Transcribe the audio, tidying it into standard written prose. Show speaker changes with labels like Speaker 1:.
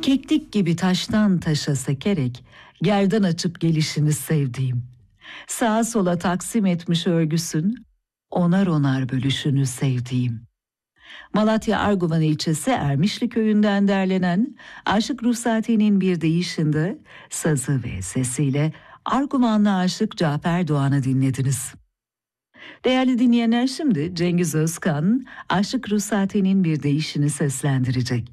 Speaker 1: Keklik gibi taştan taşa sekerek gerdan açıp gelişini sevdiğim. Sağa sola taksim etmiş örgüsün, onar onar bölüşünü sevdiğim. Malatya Arguvan ilçesi Ermişli köyünden derlenen Aşık Ruhsati'nin bir deyişinde sazı ve sesiyle Arguvanlı aşık Cafer Doğan'ı dinlediniz. Değerli dinleyenler, şimdi Cengiz Özkan Aşık Ruhsati'nin bir deyişini seslendirecek.